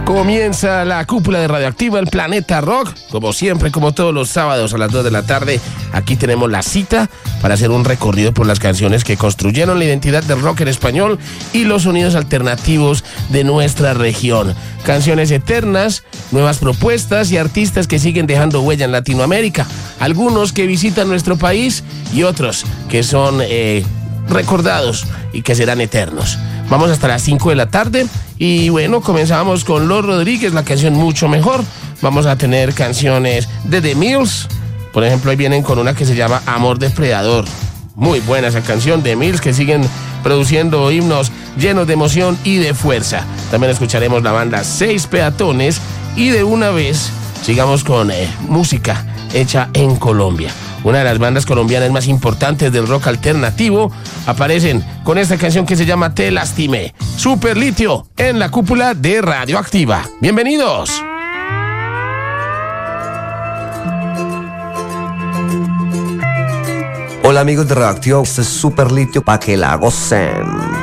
Comienza la cúpula de Radioactiva, el Planeta Rock. Como siempre, como todos los sábados a las 2 de la tarde, aquí tenemos la cita para hacer un recorrido por las canciones que construyeron la identidad del rock en español y los sonidos alternativos de nuestra región. Canciones eternas, nuevas propuestas y artistas que siguen dejando huella en Latinoamérica. Algunos que visitan nuestro país y otros que son recordados y que serán eternos. Vamos hasta las 5 de la tarde y bueno, comenzamos con Los Rodríguez, la canción Mucho Mejor. Vamos a tener canciones de The Mills. Por ejemplo, ahí vienen con una que se llama Amor Depredador. Muy buena esa canción de Mills, que siguen produciendo himnos llenos de emoción y de fuerza. También escucharemos la banda Seis Peatones y de una vez sigamos con música hecha en Colombia. Una de las bandas colombianas más importantes del rock alternativo aparecen con esta canción que se llama Te Lastimé. Super Litio en la cúpula de Radioactiva. ¡Bienvenidos! Hola amigos de Radioactiva, este es Super Litio para que la gocen.